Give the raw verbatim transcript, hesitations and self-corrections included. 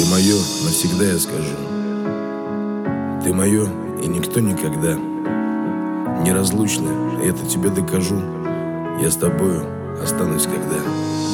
Ты мое, навсегда я скажу. Ты мое, и никто никогда. Неразлучно, и это тебе докажу. Я с тобою останусь когда.